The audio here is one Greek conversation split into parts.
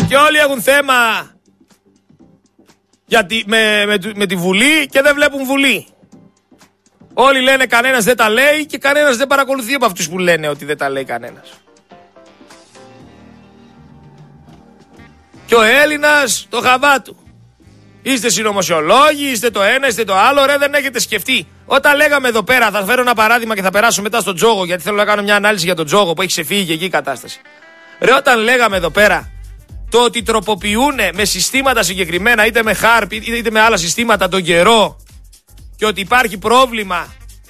Και όλοι έχουν θέμα με τη Βουλή και δεν βλέπουν Βουλή. Όλοι λένε κανένας δεν τα λέει και κανένας δεν παρακολουθεί από αυτούς που λένε ότι δεν τα λέει κανένας. Και ο Έλληνας το χαβά του. Είστε συνωμοσιολόγοι, είστε το ένα, είστε το άλλο, ρε, δεν έχετε σκεφτεί. Όταν λέγαμε εδώ πέρα, θα φέρω ένα παράδειγμα και θα περάσω μετά στον Τζόγο, γιατί θέλω να κάνω μια ανάλυση για τον Τζόγο που έχει ξεφύγει και εκεί η κατάσταση. Ρε, όταν λέγαμε εδώ πέρα το ότι τροποποιούνε με συστήματα συγκεκριμένα, είτε με HARP είτε με άλλα συστήματα τον καιρό, και ότι υπάρχει πρόβλημα,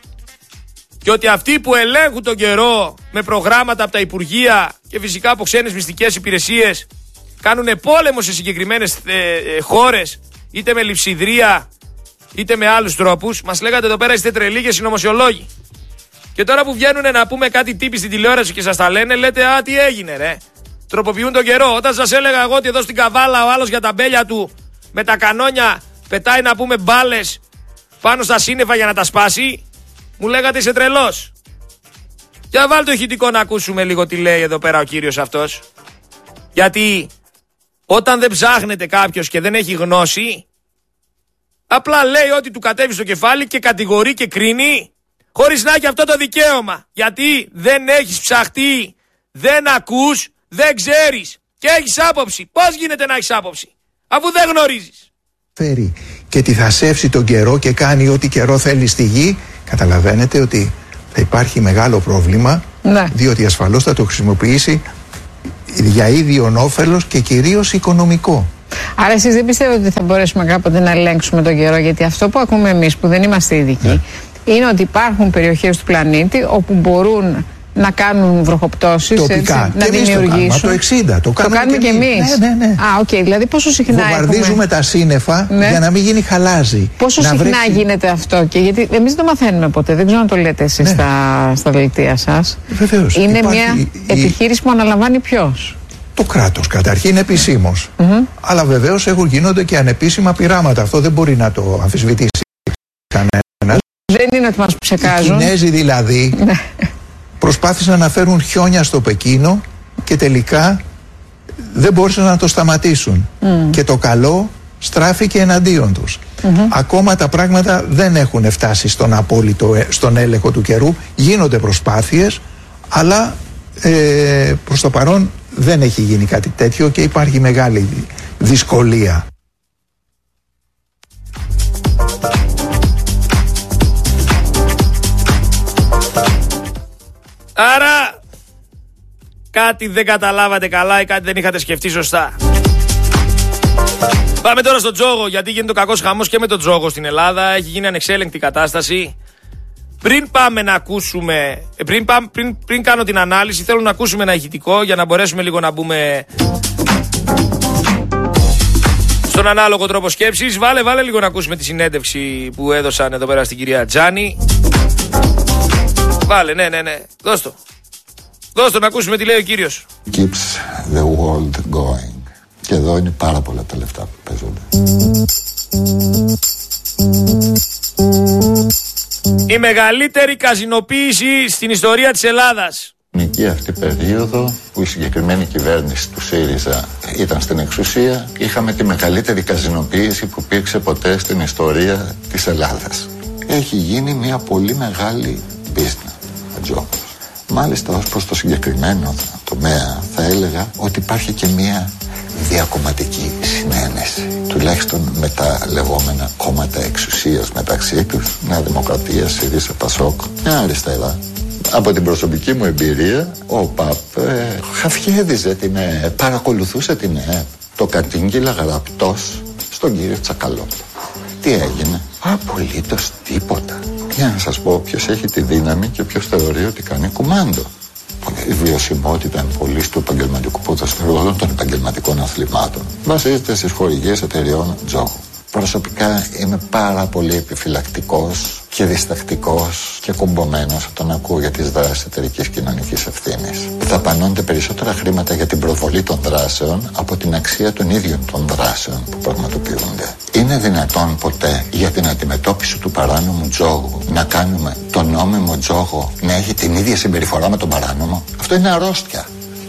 και ότι αυτοί που ελέγχουν τον καιρό με προγράμματα από τα Υπουργεία και φυσικά από ξένες μυστικές υπηρεσίες κάνουν πόλεμο σε συγκεκριμένες χώρες, είτε με λειψιδρία είτε με άλλους τρόπους. Μας λέγατε εδώ πέρα είστε τρελοί και συνωμοσιολόγοι. Και τώρα που βγαίνουν να πούμε κάτι τύποι στην τηλεόραση και σας τα λένε, λέτε α, τι έγινε ρε. Τροποποιούν τον καιρό. Όταν σας έλεγα εγώ ότι εδώ στην Καβάλα ο άλλος για τα μπέλια του με τα κανόνια πετάει να πούμε μπάλες πάνω στα σύννεφα για να τα σπάσει, μου λέγατε είσαι τρελός. Για βάλτε το ηχητικό να ακούσουμε λίγο τι λέει εδώ πέρα ο κύριος αυτός. Γιατί όταν δεν ψάχνετε κάποιος και δεν έχει γνώση, απλά λέει ότι του κατέβει στο κεφάλι και κατηγορεί και κρίνει χωρίς να έχει αυτό το δικαίωμα. Γιατί δεν έχεις ψαχτεί, δεν ακούς, δεν ξέρεις και έχεις άποψη. Πώς γίνεται να έχεις άποψη αφού δεν γνωρίζεις? Φέρει και τι θα σέψει τον καιρό και κάνει ό,τι καιρό θέλει στη γη. Καταλαβαίνετε ότι θα υπάρχει μεγάλο πρόβλημα, ναι. Διότι ασφαλώς θα το χρησιμοποιήσει για ίδιον όφελος και κυρίως οικονομικό. Άρα εσείς δεν πιστεύετε ότι θα μπορέσουμε κάποτε να ελέγξουμε τον καιρό? Γιατί αυτό που ακούμε εμείς που δεν είμαστε ειδικοί, ναι, είναι ότι υπάρχουν περιοχές του πλανήτη όπου μπορούν να κάνουν βροχοπτώσεις, τοπικά, έτσι, να δημιουργήσουν. Το 60, το κάνουμε και εμείς. Ναι. Α, okay. Δηλαδή πόσο συχνά βομβαρδίζουμε τα σύννεφα, ναι, για να μην γίνει χαλάζι. Πόσο συχνά γίνεται αυτό? Και γιατί εμείς δεν το μαθαίνουμε ποτέ, δεν ξέρω αν το λέτε εσείς, ναι, στα δελτία σας. Βεβαίως. Είναι μια επιχείρηση που αναλαμβάνει ποιος? Το κράτος καταρχήν επισήμως. Αλλά βεβαίως γίνονται και ανεπίσημα πειράματα. Αυτό δεν μπορεί να το αμφισβητήσει κανένας. Δεν είναι ότι μας ψεκάζουν. Οι Κινέζοι δηλαδή προσπάθησαν να φέρουν χιόνια στο Πεκίνο και τελικά δεν μπόρεσαν να το σταματήσουν. Και το καλό στράφηκε εναντίον τους. Ακόμα τα πράγματα δεν έχουν φτάσει στον έλεγχο του καιρού. Γίνονται προσπάθειες, αλλά προς το παρόν δεν έχει γίνει κάτι τέτοιο και υπάρχει μεγάλη δυσκολία. Άρα κάτι δεν καταλάβατε καλά ή κάτι δεν είχατε σκεφτεί σωστά. Πάμε τώρα στον Τζόγο, γιατί γίνεται ο κακός χαμός και με τον Τζόγο στην Ελλάδα. Έχει γίνει ανεξέλεγκτη κατάσταση. Πριν πάμε να ακούσουμε, πριν κάνω την ανάλυση, θέλω να ακούσουμε ένα ηχητικό για να μπορέσουμε λίγο να μπούμε στον ανάλογο τρόπο σκέψης. Βάλε λίγο να ακούσουμε τη συνέντευξη που έδωσαν εδώ πέρα στην κυρία Τζάνη. Βάλε, ναι. Δώσ' το να ακούσουμε τι λέει ο κύριος. Keeps the world going. Και εδώ είναι πάρα πολλά τα λεφτά που παίζονται. Η μεγαλύτερη καζινοποίηση στην ιστορία της Ελλάδας. Εκεί αυτή περίοδο που η συγκεκριμένη κυβέρνηση του ΣΥΡΙΖΑ ήταν στην εξουσία, είχαμε τη μεγαλύτερη καζινοποίηση που υπήρξε ποτέ στην ιστορία της Ελλάδας. Έχει γίνει μια πολύ μεγάλη business. Μάλιστα ως προς το συγκεκριμένο τομέα θα έλεγα ότι υπάρχει και μια διακομματική συνένεση, τουλάχιστον με τα λεγόμενα κόμματα εξουσίας μεταξύ τους, Νέα Δημοκρατία, ΣΥΡΙΖΑ, ΠΑΣΟΚ, μια αριστερά. Από την προσωπική μου εμπειρία, ο ΠΑΠ χαφιέδιζε την ΕΕΠ, παρακολουθούσε την ΕΕΠ, το κατήγγειλα γραπτός στον κύριο Τσακαλώτο. Τι έγινε? Απολύτως τίποτα. Για να σας πω ποιος έχει τη δύναμη και ποιος θεωρεί ότι κάνει κουμάντο. Η βιωσιμότητα πολύ του επαγγελματικού ποδοσφαίρου, όλων των επαγγελματικών αθλημάτων, βασίζεται στις χορηγίες εταιριών Τζόγου. Προσωπικά είμαι πάρα πολύ επιφυλακτικός και διστακτικός και κουμπωμένος όταν ακούω για τις δράσεις εταιρικής κοινωνικής ευθύνης. Δαπανώνται περισσότερα χρήματα για την προβολή των δράσεων από την αξία των ίδιων των δράσεων που πραγματοποιούνται. Είναι δυνατόν ποτέ για την αντιμετώπιση του παράνομου τζόγου να κάνουμε τον νόμιμο τζόγο να έχει την ίδια συμπεριφορά με τον παράνομο? Αυτό είναι αρρώστια.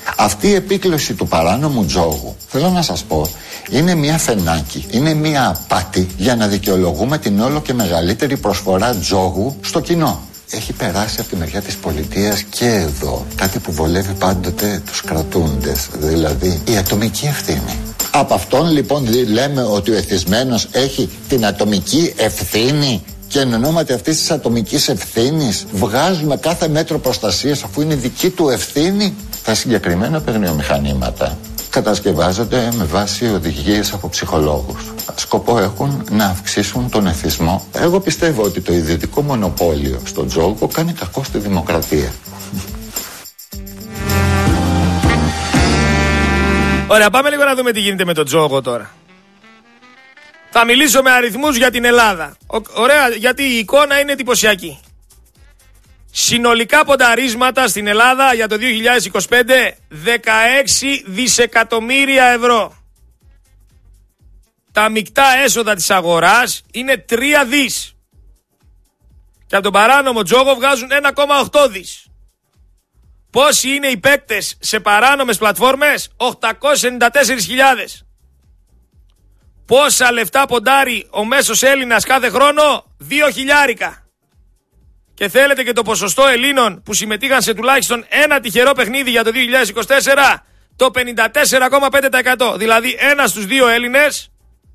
Αυτή η επίκλωση του παράνομου τζόγου, θέλω να σας πω, είναι μια φενάκι, είναι μια απάτη για να δικαιολογούμε την όλο και μεγαλύτερη προσφορά τζόγου στο κοινό. Έχει περάσει από τη μεριά της πολιτείας και εδώ κάτι που βολεύει πάντοτε τους κρατούντες, δηλαδή η ατομική ευθύνη. Από αυτόν λοιπόν λέμε ότι ο εθισμένος έχει την ατομική ευθύνη και εν ονόματι αυτής της ατομικής ευθύνης βγάζουμε κάθε μέτρο προστασίας αφού είναι δική του ευθύνη. Τα συγκεκριμένα παιγνιομηχανήματα κατασκευάζονται με βάση οδηγίες από ψυχολόγους. Σκοπό έχουν να αυξήσουν τον εθισμό. Εγώ πιστεύω ότι το ιδιωτικό μονοπόλιο στον τζόγο κάνει κακό στη δημοκρατία. Ωραία, πάμε λίγο να δούμε τι γίνεται με τον τζόγο τώρα. Θα μιλήσω με αριθμούς για την Ελλάδα. Ωραία, γιατί η εικόνα είναι εντυπωσιακή. Συνολικά πονταρίσματα στην Ελλάδα για το 2025, 16 δισεκατομμύρια ευρώ. Τα μεικτά έσοδα της αγοράς είναι 3 δις. Και από τον παράνομο τζόγο βγάζουν 1,8 δις. Πόσοι είναι οι παίκτες σε παράνομες πλατφόρμες? 894.000. Πόσα λεφτά ποντάρει ο μέσος Έλληνας κάθε χρόνο? 2.000. Και θέλετε και το ποσοστό Ελλήνων που συμμετείχαν σε τουλάχιστον ένα τυχερό παιχνίδι για το 2024? Το 54,5%. Δηλαδή 1 στους 2 Έλληνες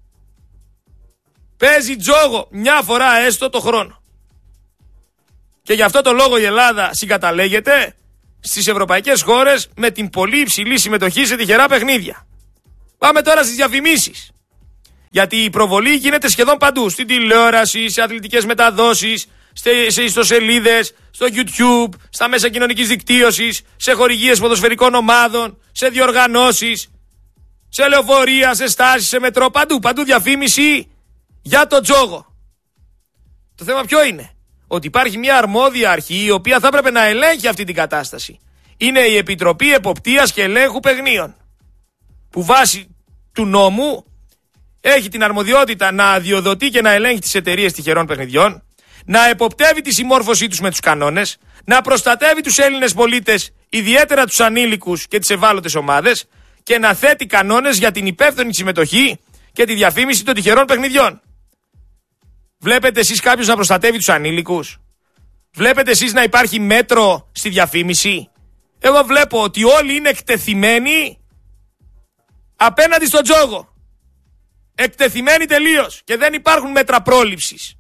παίζει τζόγο μια φορά έστω το χρόνο. Και γι' αυτό το λόγο η Ελλάδα συγκαταλέγεται στις ευρωπαϊκές χώρες με την πολύ υψηλή συμμετοχή σε τυχερά παιχνίδια. Πάμε τώρα στις διαφημίσεις. Γιατί η προβολή γίνεται σχεδόν παντού. Στην τηλεόραση, σε αθλητικές μεταδόσεις, σε ιστοσελίδες, στο YouTube, στα μέσα κοινωνικής δικτύωσης, σε χορηγίες ποδοσφαιρικών ομάδων, σε διοργανώσεις, σε λεωφορεία, σε στάσεις, σε μετρό, παντού διαφήμιση για το τζόγο. Το θέμα ποιο είναι? Ότι υπάρχει μια αρμόδια αρχή η οποία θα έπρεπε να ελέγχει αυτή την κατάσταση. Είναι η Επιτροπή Εποπτείας και Ελέγχου Παιχνίων, που βάσει του νόμου έχει την αρμοδιότητα να αδειοδοτεί και να ελέγχει τις εταιρείες τυχερών παιχνιδιών, να εποπτεύει τη συμμόρφωσή τους με τους κανόνες, να προστατεύει τους Έλληνες πολίτες, ιδιαίτερα τους ανήλικους και τις ευάλωτες ομάδες, και να θέτει κανόνες για την υπεύθυνη συμμετοχή και τη διαφήμιση των τυχερών παιχνιδιών. Βλέπετε εσείς κάποιος να προστατεύει τους ανήλικους? Βλέπετε εσείς να υπάρχει μέτρο στη διαφήμιση? Εγώ βλέπω ότι όλοι είναι εκτεθειμένοι απέναντι στον τζόγο. Εκτεθειμένοι τελείως και δεν υπάρχουν μέτρα πρόληψης.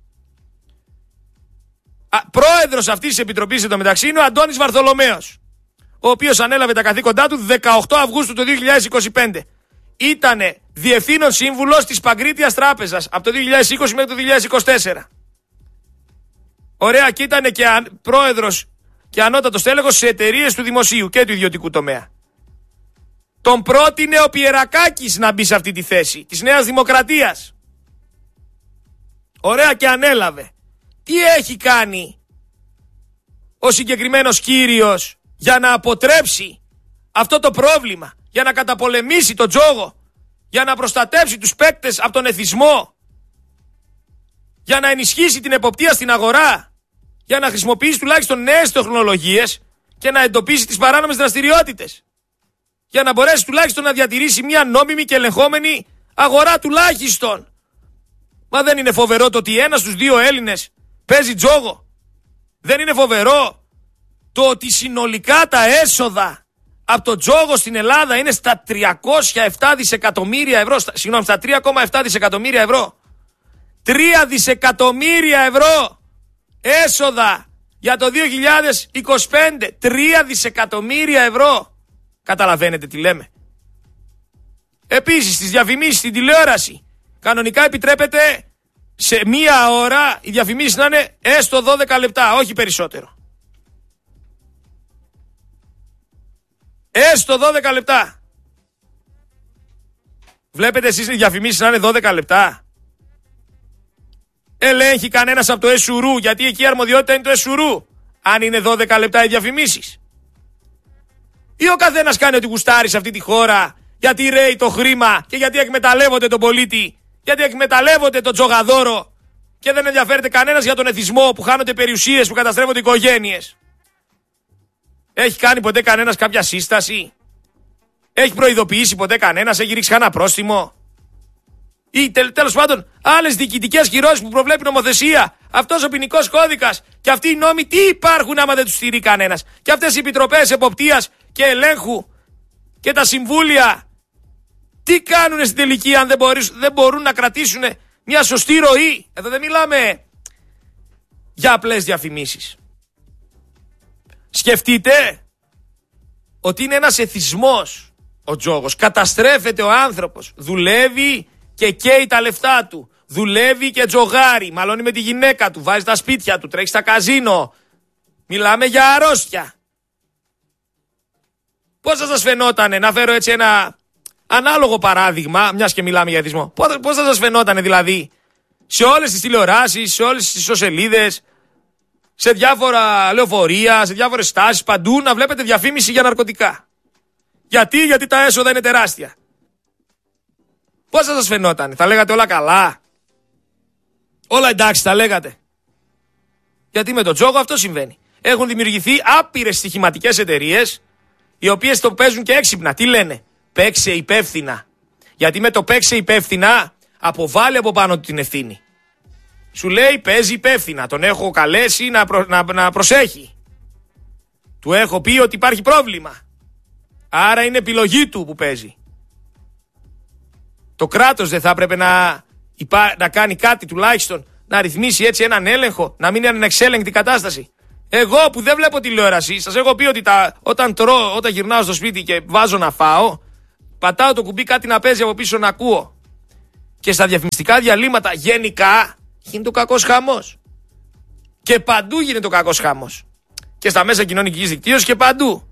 Πρόεδρος αυτής της επιτροπής εντωμεταξύ είναι ο Αντώνης Βαρθολομέος, ο οποίος ανέλαβε τα καθήκοντά του 18 Αυγούστου του 2025. Ήτανε διευθύνων σύμβουλος της Παγκρίτιας Τράπεζας από το 2020 μέχρι το 2024. Ωραία, και ήτανε και πρόεδρος και ανώτατος τέλεχος σε εταιρείες του δημοσίου και του ιδιωτικού τομέα. Τον πρότεινε ο Πιερακάκης να μπει σε αυτή τη θέση της Νέας Δημοκρατίας. Ωραία, και ανέλαβε. Τι έχει κάνει ο συγκεκριμένος κύριος για να αποτρέψει αυτό το πρόβλημα, για να καταπολεμήσει τον τζόγο, για να προστατεύσει τους παίκτες από τον εθισμό, για να ενισχύσει την εποπτεία στην αγορά, για να χρησιμοποιήσει τουλάχιστον νέες τεχνολογίες και να εντοπίσει τις παράνομες δραστηριότητες, για να μπορέσει τουλάχιστον να διατηρήσει μια νόμιμη και ελεγχόμενη αγορά τουλάχιστον. Μα δεν είναι φοβερό το ότι 1 στους 2 Έλληνες παίζει τζόγο? Δεν είναι φοβερό το ότι συνολικά τα έσοδα από το τζόγο στην Ελλάδα είναι στα 307 δισεκατομμύρια ευρώ, στα 3,7 δισεκατομμύρια ευρώ. 3 δισεκατομμύρια ευρώ έσοδα για το 2025. 3 δισεκατομμύρια ευρώ. Καταλαβαίνετε τι λέμε? Επίσης, στις διαφημίσεις στην τηλεόραση κανονικά επιτρέπεται σε μία ώρα οι διαφημίσεις να είναι έστω 12 λεπτά, όχι περισσότερο. Έστω 12 λεπτά. Βλέπετε εσείς οι διαφημίσεις να είναι 12 λεπτά? Ελέγχει κανένας από το ΕΣΟΥΡΟΥ? Γιατί εκεί η αρμοδιότητα είναι το ΕΣΟΥΡΟΥ. Αν είναι 12 λεπτά οι διαφημίσεις. Ή ο καθένας κάνει ό,τι γουστάρει σε αυτή τη χώρα, γιατί ρέει το χρήμα και γιατί εκμεταλλεύονται τον πολίτη, γιατί εκμεταλλεύονται τον τζογαδόρο και δεν ενδιαφέρεται κανένας για τον εθισμό, που χάνονται περιουσίες, που καταστρέφονται οικογένειες. Έχει κάνει ποτέ κανένας κάποια σύσταση? Έχει προειδοποιήσει ποτέ κανένας, έχει ρίξει κανένα πρόστιμο? Ή τέλος πάντων άλλες διοικητικές κυρώσεις που προβλέπει νομοθεσία, αυτός ο ποινικός κώδικας και αυτοί οι νόμοι τι υπάρχουν άμα δεν τους στηρεί κανένας? Και αυτές οι επιτροπές εποπτείας και ελέγχου και τα συμβούλια τι κάνουνε στην τελική αν δεν μπορούν να κρατήσουν μια σωστή ροή? Εδώ δεν μιλάμε για απλές διαφημίσεις. Σκεφτείτε ότι είναι ένας εθισμός ο τζόγος. Καταστρέφεται ο άνθρωπος. Δουλεύει και καίει τα λεφτά του. Δουλεύει και τζογάρει. Μαλώνει με τη γυναίκα του. Βάζει τα σπίτια του. Τρέχει στα καζίνο. Μιλάμε για αρρώστια. Πώς θα σας φαινότανε, να φέρω έτσι ένα ανάλογο παράδειγμα, μιας και μιλάμε για εθισμό. Πώς θα σας φαινότανε δηλαδή σε όλες τις τηλεοράσεις, σε όλες τις ιστοσελίδες, σε διάφορα λεωφορεία, σε διάφορες στάσεις, παντού να βλέπετε διαφήμιση για ναρκωτικά? Γιατί τα έσοδα είναι τεράστια. Πώς θα σας φαινότανε? Θα λέγατε όλα καλά? Όλα εντάξει θα λέγατε? Γιατί με τον τζόγο αυτό συμβαίνει. Έχουν δημιουργηθεί άπειρες στοιχηματικές εταιρείες, οι οποίες το παίζουν και έξυπνα. Τι λένε? Παίξε υπεύθυνα. Γιατί με το παίξε υπεύθυνα αποβάλλει από πάνω του την ευθύνη. Σου λέει παίζει υπεύθυνα. Τον έχω καλέσει να προσέχει. Του έχω πει ότι υπάρχει πρόβλημα. Άρα είναι επιλογή του που παίζει. Το κράτος δεν θα έπρεπε να κάνει κάτι τουλάχιστον, να ρυθμίσει έτσι έναν έλεγχο, να μην είναι ανεξέλεγκτη κατάσταση? Εγώ που δεν βλέπω τηλεόραση, σας έχω πει ότι όταν γυρνάω στο σπίτι και βάζω να φάω, πατάω το κουμπί, κάτι να παίζει από πίσω να ακούω. Και στα διαφημιστικά διαλύματα γενικά γίνεται ο κακός χαμός. Και παντού γίνεται ο κακός χαμός. Και στα μέσα κοινωνικής δικτύωσης και παντού.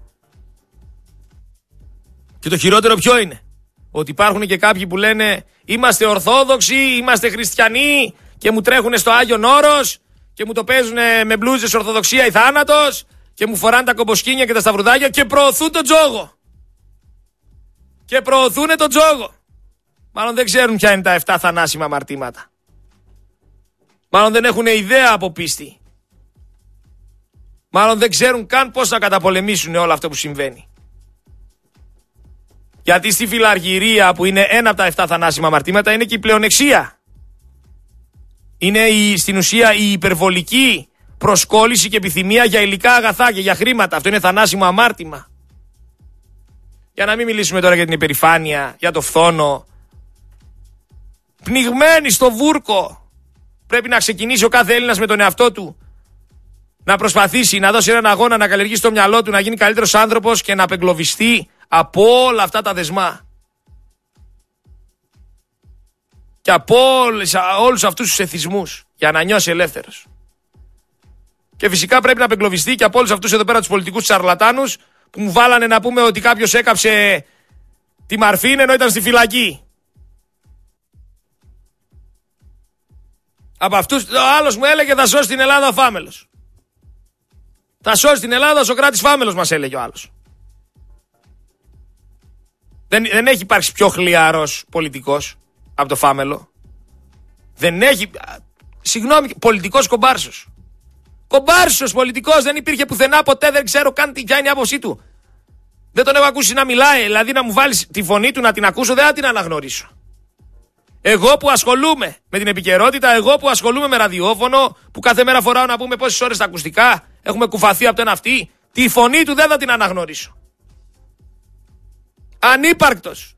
Και το χειρότερο ποιο είναι? Ότι υπάρχουν και κάποιοι που λένε είμαστε ορθόδοξοι, είμαστε χριστιανοί και μου τρέχουν στο Άγιον Όρος και μου το παίζουν με μπλούζες ορθοδοξία ή θάνατος και μου φοράνε τα κομποσκίνια και τα σταυρουδάκια και προωθούν τον τζόγο. Και προωθούν τον τζόγο. Μάλλον δεν ξέρουν ποια είναι τα 7 θανάσιμα αμαρτήματα. Μάλλον δεν έχουν ιδέα από πίστη. Μάλλον δεν ξέρουν καν πώς θα καταπολεμήσουν όλο αυτό που συμβαίνει. Γιατί στη φιλαργυρία, που είναι ένα από τα 7 θανάσιμα αμαρτήματα, είναι και η πλεονεξία. Είναι στην ουσία η υπερβολική προσκόλληση και επιθυμία για υλικά αγαθά και για χρήματα. Αυτό είναι θανάσιμο αμάρτημα. Για να μην μιλήσουμε τώρα για την υπερηφάνεια, για το φθόνο. Πνιγμένοι στο βούρκο. Πρέπει να ξεκινήσει ο κάθε Έλληνας με τον εαυτό του. Να προσπαθήσει να δώσει έναν αγώνα, να καλλιεργήσει το μυαλό του, να γίνει καλύτερος άνθρωπος και να απεγκλωβιστεί από όλα αυτά τα δεσμά. Και από όλους αυτούς τους εθισμούς, για να νιώσει ελεύθερος. Και φυσικά πρέπει να απεγκλωβιστεί και από όλους αυτούς εδώ πέρα τους πολιτικούς σαρλατάνους που μου βάλανε να πούμε ότι κάποιος έκαψε τη Μαρφίν ενώ ήταν στη φυλακή. Από αυτούς, ο άλλος μου έλεγε θα σώσει την Ελλάδα ο Φάμελος. Θα σώσει την Ελλάδα ο Σωκράτης Φάμελος, μας έλεγε ο άλλος. Δεν έχει υπάρξει πιο χλιαρός πολιτικός από το Φάμελο. Δεν έχει. Συγγνώμη, πολιτικός κομπάρσος. Κομπάρσος πολιτικός, δεν υπήρχε πουθενά ποτέ, δεν ξέρω καν ποια είναι η άποψή του. Δεν τον έχω ακούσει να μιλάει, δηλαδή να μου βάλεις τη φωνή του να την ακούσω, δεν θα την αναγνωρίσω. Εγώ που ασχολούμαι με την επικαιρότητα, εγώ που ασχολούμαι με ραδιόφωνο, που κάθε μέρα φοράω να πούμε πόσες ώρες τα ακουστικά, έχουμε κουφαθεί από τον αυτή, τη φωνή του δεν θα την αναγνωρίσω. Ανύπαρκτος.